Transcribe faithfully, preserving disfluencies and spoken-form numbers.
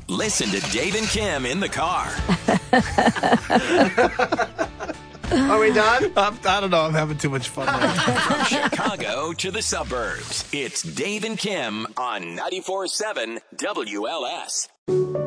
Listen to Dave and Kim in the car. Are we done? I'm, I don't know. I'm having too much fun right now. From Chicago to the suburbs, it's Dave and Kim on ninety-four point seven W L S.